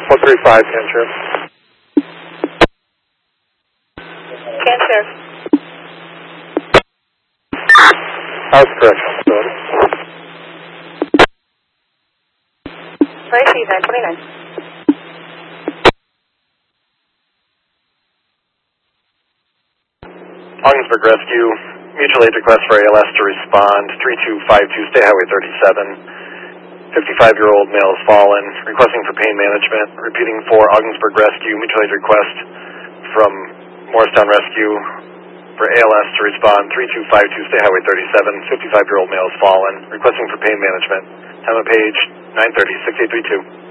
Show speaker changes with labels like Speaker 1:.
Speaker 1: 435, Cancer.
Speaker 2: Cancer.
Speaker 1: How's correctional facility?
Speaker 2: Where is he, 929?
Speaker 3: Augsburg Rescue, mutual aid request for ALS to respond, 3252 State Highway 37. 55-year-old male has fallen, requesting for pain management. Repeating for Augsburg Rescue, mutual aid request from Morristown Rescue for ALS to respond, 3252 State Highway 37. 55-year-old male has fallen, requesting for pain management. Time of page 9:30, 6832.